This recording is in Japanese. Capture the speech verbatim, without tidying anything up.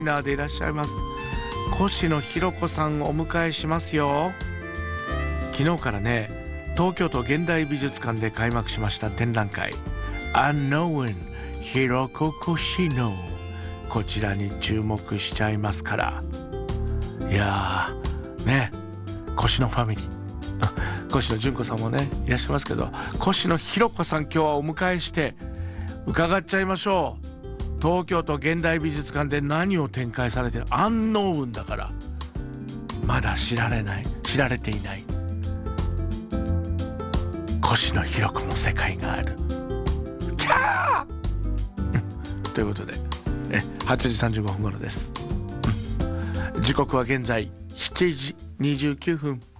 ナーでいらっしゃいます越野弘子さんをお迎えしますよ。昨日からね、東京都現代美術館で開幕しました展覧会 Unknown 弘子越野、こちらに注目しちゃいますから。いやーね、越野ファミリー越野純子さんもねいらっしゃいますけど、越野弘子さん今日はお迎えして伺っちゃいましょう。東京都現代美術館で何を展開されてる、アンノーンだからまだ知られない知られていない越野弘子の世界がある。キャーということでえはちじさんじゅうごふん頃です。時刻は現在しちじにじゅうきゅうふん。